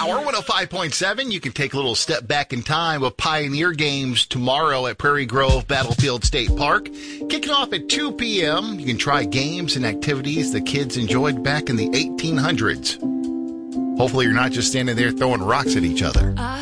Power 105.7. You can take a little step back in time with Pioneer Games tomorrow at Prairie Grove Battlefield State Park. Kicking off at 2 p.m. You can try games and activities the kids enjoyed back in the 1800s. Hopefully you're not just standing there throwing rocks at each other.